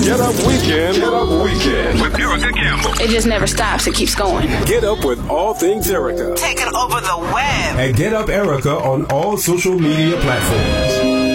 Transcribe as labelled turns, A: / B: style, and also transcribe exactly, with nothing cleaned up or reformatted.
A: Get Up Weekend. Get Up Weekend with Erica Campbell.
B: It just never stops. It keeps going.
A: Get up with all things Erica.
C: Taking over the web.
D: And Get Up Erica on all social media platforms.